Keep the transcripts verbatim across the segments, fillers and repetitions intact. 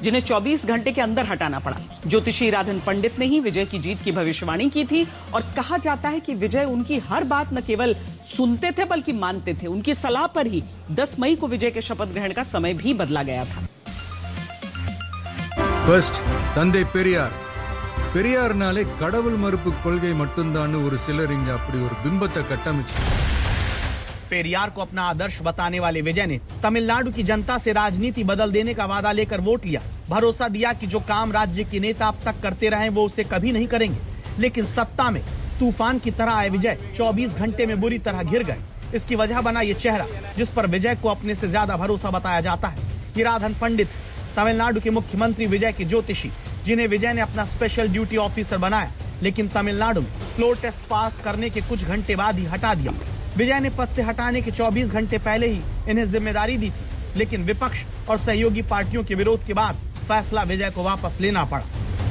जिन्हें चौबीस घंटे के अंदर हटाना पड़ा। ज्योतिषी राधन पंडित ने ही विजय की जीत की भविष्यवाणी की थी और कहा जाता है कि विजय उनकी हर बात न केवल सुनते थे बल्कि मानते थे। उनकी सलाह पर ही दस मई को विजय के शपथ ग्रहण का समय भी बदला गया था। फर्स्ट तंदे पेरियार பெரியார்னாலே கடவுள் மறுப்பு கொள்கை மட்டும்தான் ஒரு சிலர் இங்க அப்படி ஒரு பிம்பத்தை கட்டமைச்சு। पेरियार को अपना आदर्श बताने वाले विजय ने तमिलनाडु की जनता से राजनीति बदल देने का वादा लेकर वोट लिया। भरोसा दिया कि जो काम राज्य के नेता अब तक करते रहे वो उसे कभी नहीं करेंगे। लेकिन सत्ता में तूफान की तरह आए विजय चौबीस घंटे में बुरी तरह घिर गए। इसकी वजह बना ये चेहरा जिस पर विजय को अपने से ज्यादा भरोसा बताया जाता है। ये राधन पंडित, तमिलनाडु के मुख्यमंत्री विजय के ज्योतिषी, जिन्हें विजय ने अपना स्पेशल ड्यूटी ऑफिसर बनाया, लेकिन तमिलनाडु में फ्लोर टेस्ट पास करने के कुछ घंटे बाद ही हटा दिया। विजय ने पद से हटाने के चौबीस घंटे पहले ही इन्हें जिम्मेदारी दी थी, लेकिन विपक्ष और सहयोगी पार्टियों के विरोध के बाद फैसला विजय को वापस लेना पड़ा।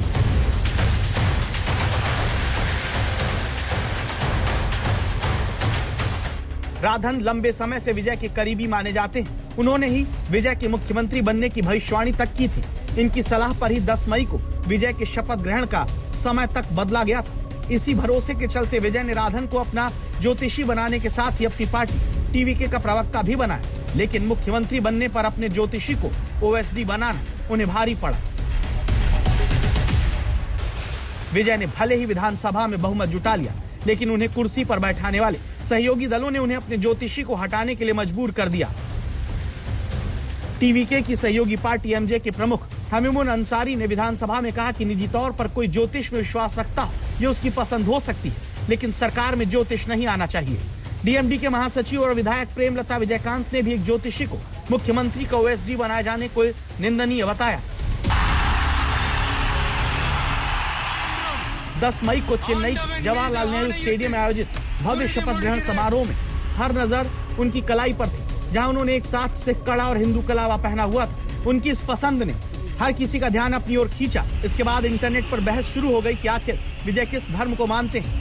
राधन लंबे समय से विजय के करीबी माने जाते हैं। उन्होंने ही विजय के मुख्यमंत्री बनने की भविष्यवाणी तक की थी। इनकी सलाह पर ही दस मई को विजय के शपथ ग्रहण का समय तक बदला गया था। इसी भरोसे के चलते विजय ने राधन को अपना ज्योतिषी बनाने के साथ ही अपनी पार्टी टीवीके का प्रवक्ता भी बनाया। लेकिन मुख्यमंत्री बनने पर अपने ज्योतिषी को ओएसडी बनाना उन्हें भारी पड़ा। विजय ने भले ही विधानसभा में बहुमत जुटा लिया, लेकिन उन्हें कुर्सी पर बैठाने वाले सहयोगी दलों ने उन्हें अपने ज्योतिषी को हटाने के लिए मजबूर कर दिया। टीवीके की सहयोगी पार्टी एमजे के प्रमुख हमीमुन अंसारी ने विधानसभा में कहा कि निजी तौर पर कोई ज्योतिष में विश्वास रखता हो ये उसकी पसंद हो सकती है, लेकिन सरकार में ज्योतिष नहीं आना चाहिए। डीएमडी के महासचिव और विधायक प्रेमलता विजयकांत ने भी एक ज्योतिषी को मुख्यमंत्री का ओएसडी बनाए जाने को निंदनीय बताया। दस मई को चेन्नई जवाहरलाल नेहरू स्टेडियम में आयोजित भव्य शपथ ग्रहण समारोह में हर नजर उनकी कलाई पर थी, जहां उन्होंने एक साथ से कड़ा और हिंदू कलावा पहना हुआ था। उनकी इस पसंद ने हर किसी का ध्यान अपनी ओर खींचा। इसके बाद इंटरनेट पर बहस शुरू हो गई कि आखिर विजय किस धर्म को मानते हैं।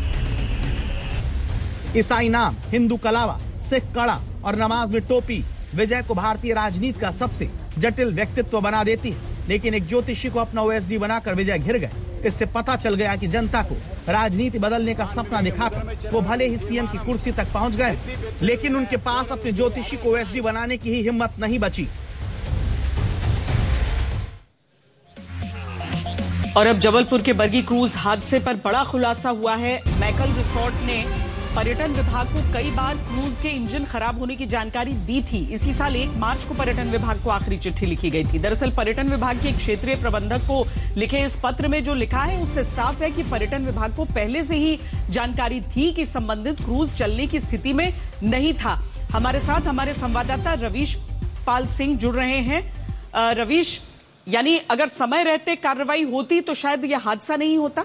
ईसाई नाम, हिंदू कलावा, सिख कड़ा और नमाज में टोपी विजय को भारतीय राजनीति का सबसे जटिल व्यक्तित्व बना देती है। लेकिन एक ज्योतिषी को अपना ओएसडी बनाकर विजय घिर गए। इससे पता चल गया कि जनता को राजनीति बदलने का सपना दिखाकर वो भले ही सीएम की कुर्सी तक पहुंच गए, लेकिन उनके पास अपने ज्योतिषी को ओएसडी बनाने की ही हिम्मत नहीं बची। और अब जबलपुर के बरगी क्रूज हादसे पर बड़ा खुलासा हुआ है। मैकल रिसोर्ट ने पर्यटन विभाग को कई बार क्रूज के इंजन खराब होने की जानकारी दी थी। इसी साल एक मार्च को पर्यटन विभाग को आखिरी चिट्ठी लिखी गई थी। दरअसल पर्यटन विभाग के एक क्षेत्रीय प्रबंधक को लिखे इस पत्र में जो लिखा है उससे साफ है कि पर्यटन विभाग को पहले से ही जानकारी थी कि संबंधित क्रूज चलने की स्थिति में नहीं था। हमारे साथ हमारे संवाददाता रवीश पाल सिंह जुड़ रहे हैं। रवीश, यानी अगर समय रहते कार्रवाई होती तो शायद यह हादसा नहीं होता।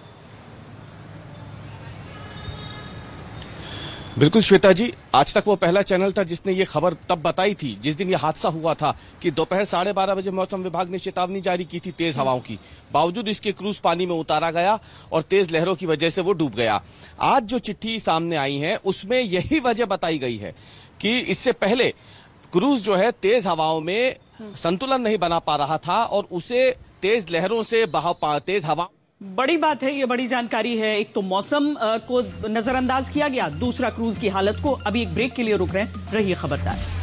बिल्कुल श्वेता जी, आज तक वो पहला चैनल था जिसने ये खबर तब बताई थी जिस दिन ये हादसा हुआ था कि दोपहर साढ़े बारह बजे मौसम विभाग ने चेतावनी जारी की थी तेज हवाओं की। बावजूद इसके क्रूज पानी में उतारा गया और तेज लहरों की वजह से वो डूब गया। आज जो चिट्ठी सामने आई है उसमें यही वजह बताई गई है कि इससे पहले क्रूज जो है तेज हवाओं में संतुलन नहीं बना पा रहा था और उसे तेज लहरों से बहाव तेज हवा। बड़ी बात है, ये बड़ी जानकारी है। एक तो मौसम को नजरअंदाज किया गया, दूसरा क्रूज की हालत को। अभी एक ब्रेक के लिए रुक रहे हैं, रहिए खबरदार।